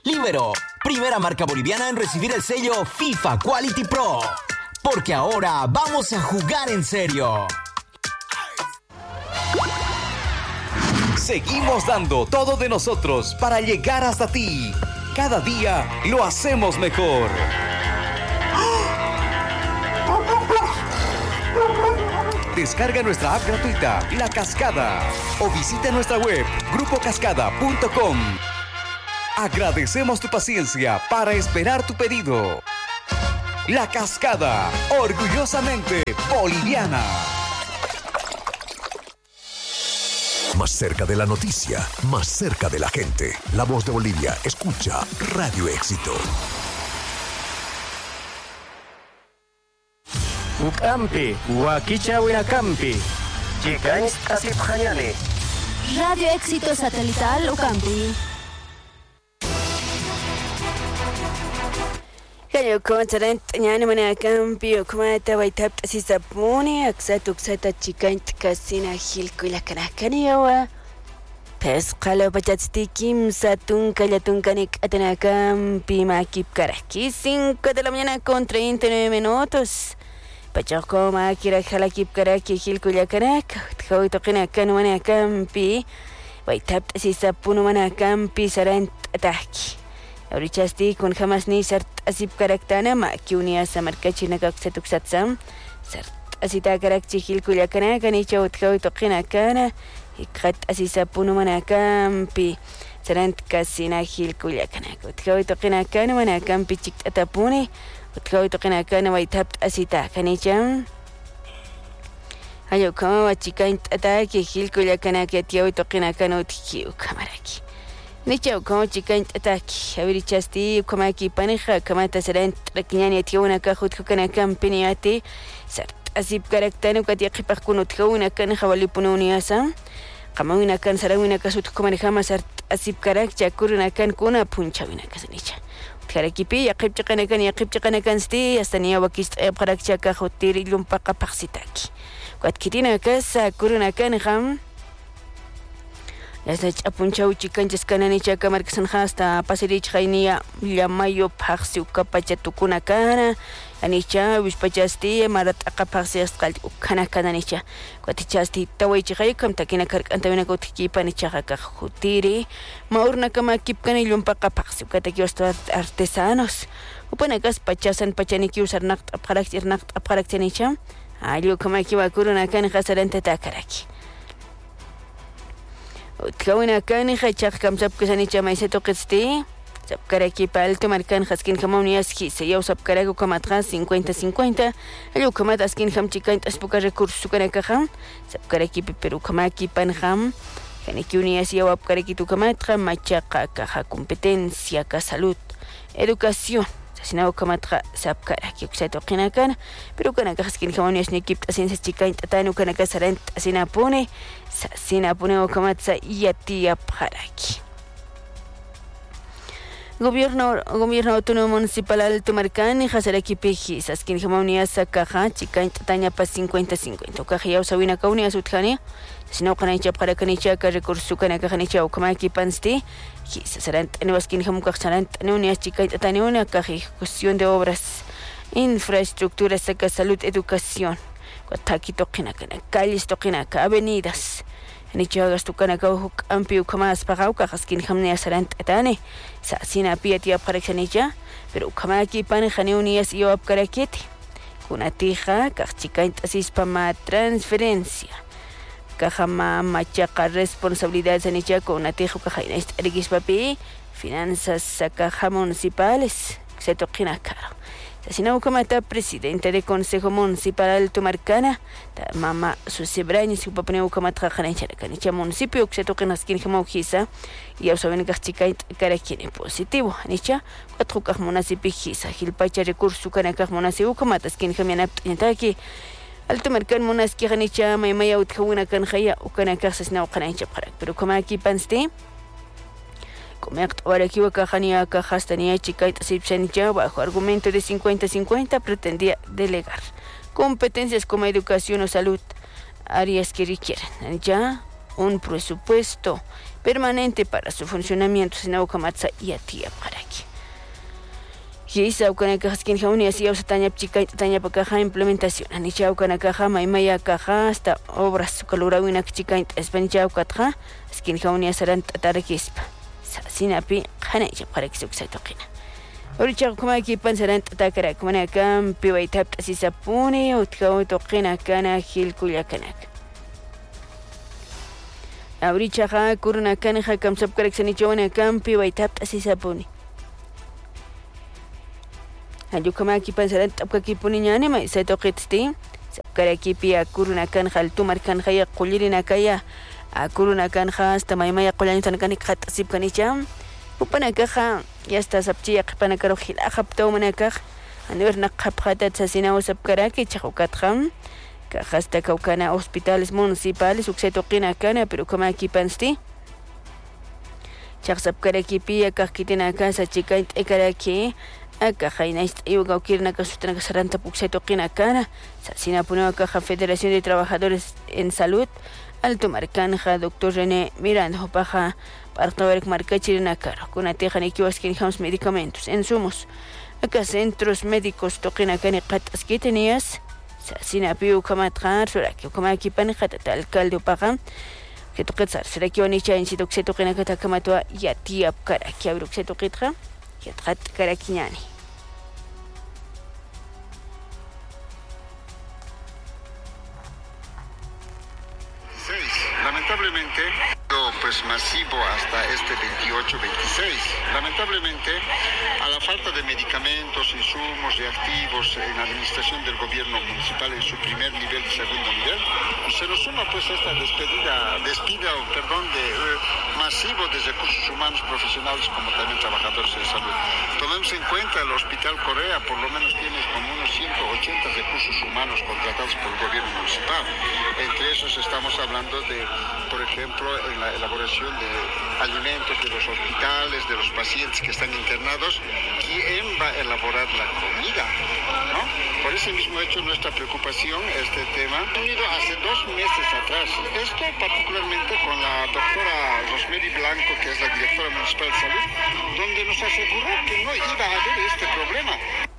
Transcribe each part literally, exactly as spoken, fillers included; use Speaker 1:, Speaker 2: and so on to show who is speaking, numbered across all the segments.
Speaker 1: Libero, primera marca boliviana en recibir el sello FIFA Quality Pro. Porque ahora vamos a jugar en serio.
Speaker 2: Seguimos dando todo de nosotros para llegar hasta ti. Cada día lo hacemos mejor. Descarga nuestra app gratuita, La Cascada, o visita nuestra web, grupo cascada punto com. Agradecemos tu paciencia para esperar tu pedido. La Cascada, orgullosamente boliviana.
Speaker 3: Más cerca de la noticia, más cerca de la gente. La voz de Bolivia, escucha Radio Éxito.
Speaker 4: Ukampi, Huaquicha Huinacampi, Chicanis Asipjayale.
Speaker 5: Radio Éxito Satelital Ukampi.
Speaker 6: Kayo kontarant nyani mana kampi kuma ta waitap sisapuni aksatu aksata chikain kasina hilku la kanakani yawa pes qalo pachati kim satun kalatun kanik atana kampi makip karaki cinco de la mañana con treinta y nueve minutos pachako makira halakip karaki hilku la kanak tkawi tokina kanu mana kampi waitap sisapunu mana kampi sarant ataki Ahorichasti con jamás ni sart asip karaktana ma kiunia samarkachi nakaksatu satsam sart asita karakchi hilkuya kana kanicha utkawi toqina kana ikhat asisa punu mana kampi sarant kasina hilkuya kana utkawi toqina kana mana kampi chiktata puni utkawi toqina kana waitap asita kanicha ayo kama wachikain tata ki hilkuya kana ke tiawi toqina kana utkiu kamaraki Nicha como chica ataki abirichasti como aquí paneja como ta serán traquiñani tiuna cajut kana campiniati sart asip karaktani kati qipaq kunut kauna kan hawali pununiasa qamawina kan sarawina kasut como manejama sart asip karak chakuruna kan kuna punchawina kasanicha karakipi yaqip chiqana kan yaqip chiqana kan sti astania wakist qarak chaka khutiri lumpaqa paqsitaki kwat kitina kasa kuruna kan ham Yasa chapunchau chikanchas kanani chaka markasan hasta pasirich khayniya llamayo paqsi ukapachatukuna kana anicha wishpachasti marat aqapaqsi asqalti ukana kana nicha kwatichasti tawaychi khaykam takina karkanta wina kutiki panicha qaq khutiri maurna kama kipkani llumpaqa paqsi ukataki artesanos upanakas pachasan pachaniki usar naqt apqaraktir naqt apqaraktanicha alio kama kiwakuruna kana khasaranta takaraki Utkawina kani khachaq kamsap kasanicha maiseto qitsti sapkaraki palto markan khaskin khamawniaski se yaw sapkaraku kamatqa cincuenta cincuenta ayu kamat askin khamchikain aspuka recurso kana kaham sapkaraki peru kamaki panham kaniki unias yaw apkaraki tu kamatqa machaqa kaha competencia ka salud educación sinaw kamatqa sapkaraki uksato qinakan pero kana khaskin khamawnias nikip asensa chikain tatanu kana kasarant asinapune Sinapune o kamatsa yati apharaki. Gobierno Gobierno Autónomo Municipal Alto Marcani Hasaraki Peji Saskin Jamaunia Sakaja Chicain Tataña pa cincuenta cincuenta Kaja ya usawina kaunia sutkani sino kanicha para kanicha ka recurso kana kanicha o kamaki pansti Sasarant Anwaskin Hamuka Sarant Nunia Chicain Tataniuna Kaja ejecución de obras infraestructura saca salud educación Kwataki toqina kana calles toqina ka avenidas Nichagas tukana ka huk ampiu kamas pagau ka haskin hamne sarant atane sa sina piatia pareksanicha pero kamaki pane janiunias yo apkaraketi kuna tija ka chikaint asis pama transferencia ka jama machaqa responsabilidad sanicha kuna tija ka jaina estarigis papi finanzas saca municipales se toqina caro Sina ukamata presidente del Consejo Municipal Alto Marcana, mama Susebrañi su papne ukamata khancha kanicha municipio que se toquen askin khamauhisa y usaben gachikait karakine positivo nicha cuatro kah municipio hisa hilpacha recurso kana kah municipio ukamata askin khamiana intaki Alto Marcan munaski khanicha maymaya utkawina kan khaya ukana kah sasna ukanacha parak pero kama aquí panste Comect ahora que iba Jania Cajas tenía chica y bajo argumento de cincuenta cincuenta pretendía delegar competencias como educación o salud, áreas que requieren ya un presupuesto permanente para su funcionamiento, sino que matza y a tía para aquí. Y esa ucanaca haskin jauni así usa taña chica taña pacaja implementación. Anicha ucanaca maimaya caja hasta obras calura una chica espanja ucatja skin jauni asaran tarakispa. Sinapi hanaja para que se usa toquina. Ahorita como aquí pensaran takara como acá piwaitap así se pone o toquina cana gil culiacanak. Ahorita ja kurna canja kamsap kareksanicho una campi waitap así se pone. Ayo kama aquí pensaran tapka aquí poniñane ma se toquetsti. Sakara aquí pia kurna canja al tumar canja ya kulirina kaya. A kurna canja hasta maimaya kulantan kanik hat sip kanicham. Upana caja ya está sapchia pana carojil ajapto manakaj anwer naqapjata tsasina usapkaraki chaqukatjam caja hasta caucana hospitales municipales uxetoqina kana pero como aquí pansti chaqsapkaraki pia kajkitina casa chica ekaraki akaja inaist iuga ukirna kasutana kasaranta uxetoqina kana sasina punua caja Federación de Trabajadores en Salud Alto Marcanja doctor René Miranda Hopaja para ver marca chilena caro con atejan equivalentes medicamentos insumos acá centros médicos toquen acá en catas que tenías sasina piu kamatrar sura que como aquí panjata alcalde pagan que toquetzar será que onicha en si toque toquen acá kamatua ya tía cara que abro que toquetra ya trat cara kiñani.
Speaker 7: Lamentablemente, pues masivo hasta este veintiocho veintiséis. Lamentablemente, a la falta de medicamentos, insumos, reactivos en la administración del gobierno municipal en su primer nivel y segundo nivel, se nos suma pues esta despedida, despido, perdón, de eh, masivo de recursos humanos profesionales como también trabajadores de salud. Tomemos en cuenta el Hospital Correa, por lo menos tiene como unos ciento ochenta recursos humanos contratados por el gobierno municipal. Entre esos estamos hablando de, por ejemplo, en la elaboración de alimentos de los hospitales, de los pacientes que están internados, ¿quién va a elaborar la comida? ¿No? Por ese mismo hecho, nuestra preocupación, este tema, ha venido hace dos meses atrás. Esto particularmente con la doctora Rosemary Blanco, que es la directora municipal de salud, donde nos aseguró que no iba a haber este problema.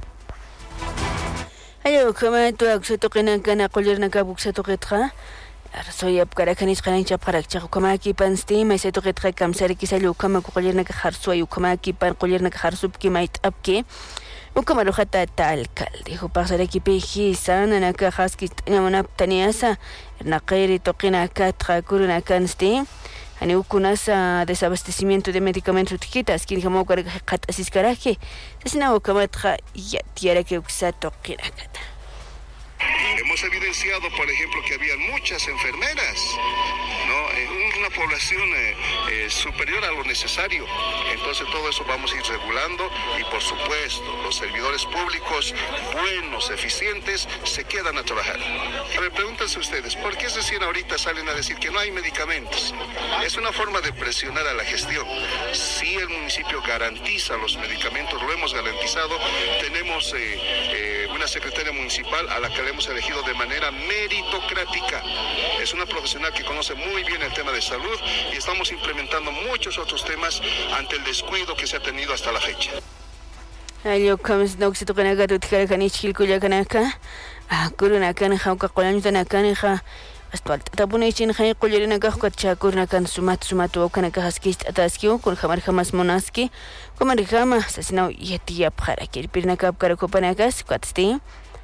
Speaker 6: Ayo, como tú se toquen gana colir na cabuk se toquetra. Soy para quenis ganan para que como aquí pansti me se toquetra kamsar que salió como colir na harso y como aquí pan colir na harso que mait apke. O como lo jata tal cal dijo pasar aquí peji sana na ka haski na mana taniasa na qairi toqina ka tra kuruna kansti. Ani ukunasa desabastecimiento de medicamentos tiquitas que como que kat asiskaraje. Sina o como tra ya tiara que usa toqina kata.
Speaker 7: Hemos evidenciado, por ejemplo, que había muchas enfermeras, ¿no? En una población eh, eh, superior a lo necesario. Entonces todo eso vamos a ir regulando y, por supuesto, los servidores públicos buenos, eficientes, se quedan a trabajar. A ver, pregúntense ustedes, ¿por qué recién ahorita salen a decir que no hay medicamentos? Es una forma de presionar a la gestión. Si el municipio garantiza los medicamentos, lo hemos garantizado, tenemos eh, eh, una secretaria municipal a la que le hemos elegido de manera meritocrática. Es una profesional que conoce muy bien el tema de salud y estamos implementando muchos otros temas ante el descuido que se ha tenido hasta la fecha.
Speaker 6: Ayo comes no se toca nada tu tkara kanichil kuya kanaka. Ah, kuruna kanha ka qolan tanaka hasta tapune chin khay qulirina ka khacha kurna kan sumat sumat wa kanaka haskist ataskio kun khamar khamas monaski kumar khama sasina yatiya phara kir pirna kap kar ko panakas kwatsti.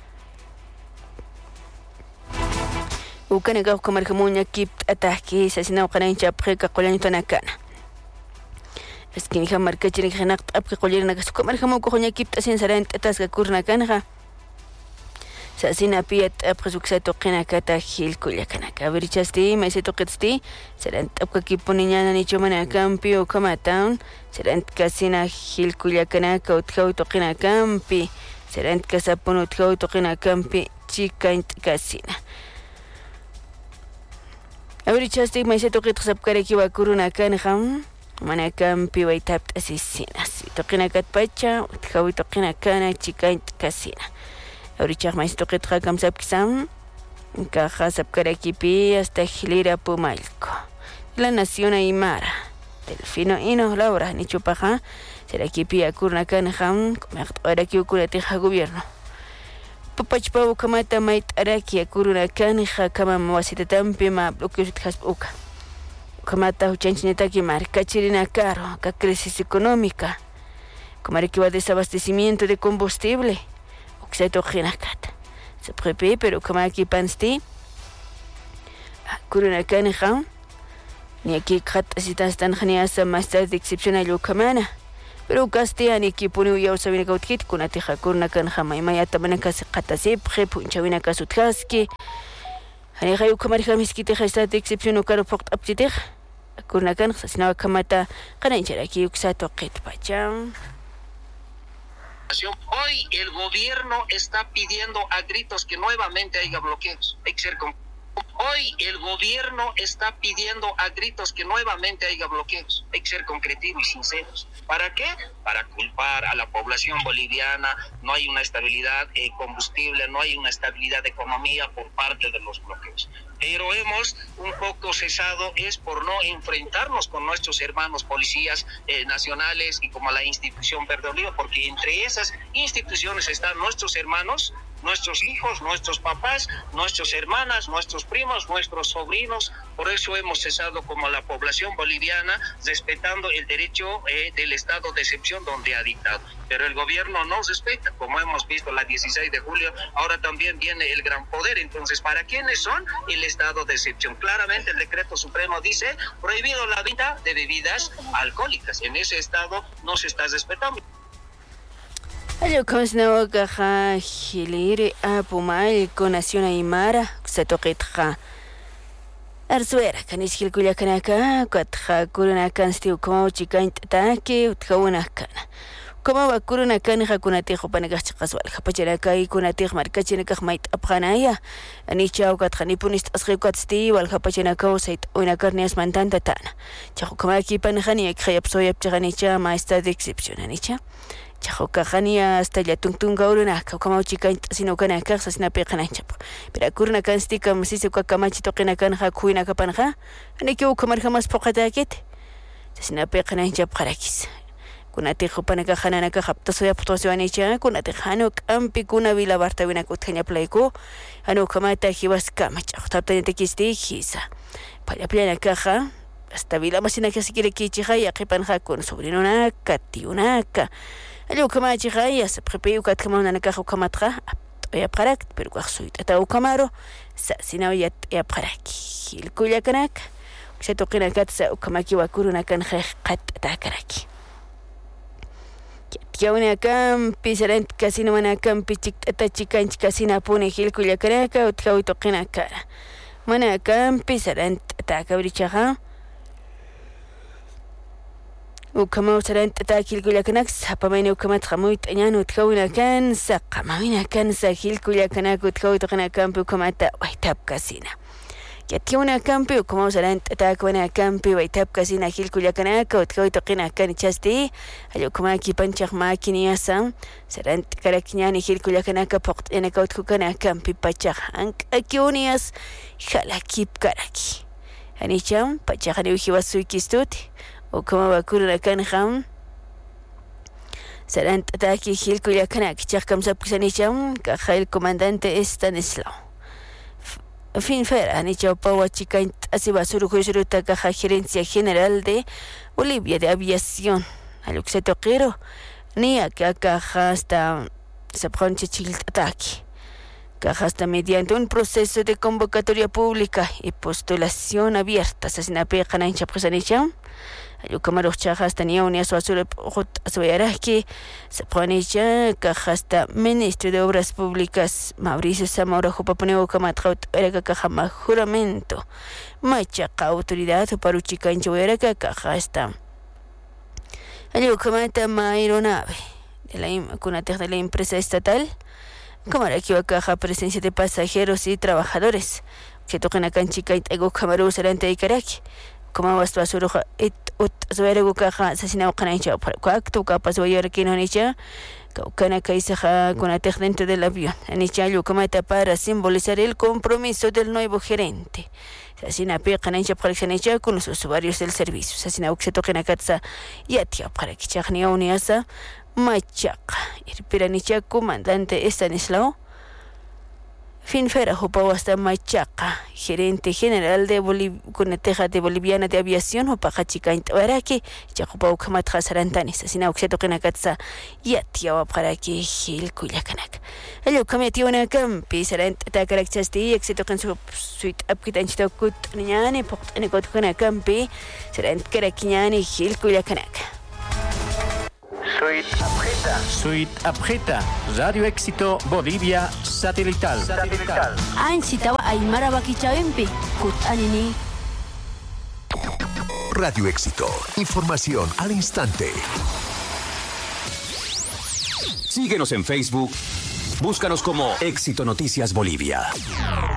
Speaker 6: وكان جاو كمر كمونيا كيبت أتحكي ساسنا وقناين شابخي كقولين تناكانا بس كني كمر كتير خناقت أبقي قولين نجس كمر كمو كخونيا كيبت أسين سرين أتاسك كورنا كانها ساسنا بيت أبقي سوكساتو قنا كتاحكي الكل كنا كابريتشاستي ما يسيتوقتستي سرين أبقي كيبونيانا نيجومنا كامبي وكما تاون سرين كاسينا خيل كل كنا كوتكاو توقنا كامبي سرين كسابونو تكاو توقنا كامبي تشيكاين كاسينا Ahorita estoy me siento que tsapkare ki wa kuruna kan kham mana kam pi wa tapt asisina si toqina kat pacha tkawi toqina kana chikain kasina ahorita me siento que trakam sapkisam ka khasapkare ki pi hasta hilira pumalko la nación aymara Delfino Ino Laura ni chupaja será que pia kurna kan ham ahora que ocurre teja gobierno papachpa ukamata mait araki kurna kan ha kama wasita tampi ma bloque has uka ukamata huchanchineta que marca chirina caro ka crisis económica como que va desabastecimiento de combustible oxeto genakata se prepe pero como aquí pansti kurna kan ham ni aquí khat asitas tan geniasa más de excepcional ukamana pero castellani que pone ya sabina ka utkit kuna teja kurna kan hamay maya tamana ka qatasi pre punchawina ka sutkaski hani hayu kamari khamiski teja esta de excepción o caro pokt aptiter kurna kan sasina kamata kana inchara ki uksato qit pacham.
Speaker 8: Hoy el gobierno está pidiendo a gritos que nuevamente haya bloqueos. Hay que ser con Hoy el gobierno está pidiendo a gritos que nuevamente haya bloqueos. Hay que ser concretivos y sinceros. ¿Para qué? Para culpar a la población boliviana. No hay una estabilidad eh, combustible, no hay una estabilidad de economía por parte de los bloqueos. Pero hemos un poco cesado es por no enfrentarnos con nuestros hermanos policías eh, nacionales y como la institución Verde Oliva, porque entre esas instituciones están nuestros hermanos, nuestros hijos, nuestros papás, nuestras hermanas, nuestros primos, nuestros sobrinos. Por eso hemos cesado como la población boliviana, respetando el derecho eh, del estado de excepción donde ha dictado. Pero el gobierno no respeta, como hemos visto la dieciséis de julio, ahora también viene el gran poder. Entonces, ¿para quiénes son el estado de excepción? Claramente el decreto supremo dice, prohibido la venta de bebidas alcohólicas. En ese estado no se está respetando.
Speaker 6: Ayo kosna wakaha hiliri apumal konacion aymara kusatoqitqa arsuera kanis hilkulla kanaka katqa kuruna kanstiu como chikaintaki utkawuna kana como va kuruna kanja kunatijo panagachqaswal hapacharaka y kunatij markachinakaj mait apqanaya anichau katqani punist asqiqatsti wal hapachanaka usait uinakarnias mantanta tana chajo kamaki panjani khayapsoyap chanicha maestra de excepción anicha chajo kajania hasta ya tungtunga urunaka como chica sino kana kaxa sina peqana chap pero kurna kanstika msisi kwa kamachito qina kanja kuina kapanja aniki ukamar jamas poqatakit sina peqana chap qarakis kunati khupana ka khana ka khapta soya ptoso anicha kunati khano kampi kuna vila barta vina kuthanya plaiko anu kamata hiwas kamach khapta te kisti hisa para plena caja hasta vila masina que se quiere que chija ya que panja con sobrino na katiuna ka alu kama chija ya se prepeu kat kama na caja kamatra ya parak pero quasuit ata o camaro sa sina ya ya parak il kuya kanak se toqina kat sa kama ki wakuruna kan qat ta karaki Kiauna campi serent casino mana campi ata chican casina pone gil kuya karaka utkau toqina kara mana campi serent ata kabrichaha وكما وصلت تاكل كل كناك سحبمين وكما تخموي تنيان وتكونا كان سقمين كان ساكل كل كناك وتكوي تقنا كامبي وكما تا ويتاب كاسينا يتكونا كامبي وكما وصلت تاكونا كامبي ويتاب كاسينا كل كل كناك وتكوي تقنا كان تشاستي هل وكما كي بنشخ ماكينيا سام سرنت كراكنياني كل كل كناك فقط انا كوت كنا كامبي بچخ انك اكيونياس خلاكيب كراكي هني چام بچخ ني وخي وسوي كيستوتي وكما باكورنا كان خام سرنت تاكي خيل كل كناك تشخ كم سبكسني چام كخيل كوماندانتي استانسلاو fin fera ni chapa chica asiba suru kujuru taka gerencia general de Bolivia de aviación algo que se toquero ni acá caja hasta se pronuncia chil ataque caja hasta mediante un proceso de convocatoria pública y postulación abierta se sina peqana en chapresanicham algo que maros chajas tenía un yaso azul que se pone ya caja hasta ministro de obras públicas Mauricio Zamora Jopaponeo Camatraut era caja más juramento machaca autoridad para chica en chuera caja hasta algo que mata ma aeronave de la cunatej de la empresa estatal como la que caja presencia de pasajeros y trabajadores que tocan acá en chica y ego camarú serante de Caraki como vas a sur et ut zuerego caja asesina qanaicha cuacto capas voy a que no nicha Caucana Kaisaja con Atej dentro del avión. Anichayo Kamata para simbolizar el compromiso del nuevo gerente. Sasina Pekan en Chapalexanicha con los usuarios del servicio. Sasina Uxetokenakatsa y Atia para que Chachnia Uniasa Machaca. Irpiranicha comandante Estanislao Finfera Jopao hasta Machaca, gerente general de Bolivia, con la teja de Boliviana de Aviación, Jopaja Chica Intabaraki, Chacopao Kamatra Sarantanis, así Nauxeto Kanakatsa, y Atiawa para que Gil Kuyakanak. El Kamati una campi, Sarant Takarachasti, excepto con su suite Apkitanchito Kut Niani, Poktanekot Kanacampi, Sarant Karakiani, Gil Kuyakanak.
Speaker 4: Suite Abjeta. Suite Abjeta. Radio Éxito Bolivia Satelital. Satelital.
Speaker 5: Anchitawa Aymara Bakichaempi. Kut Anini.
Speaker 3: Radio Éxito. Información al instante.
Speaker 1: Síguenos en Facebook. Búscanos como Éxito Noticias Bolivia.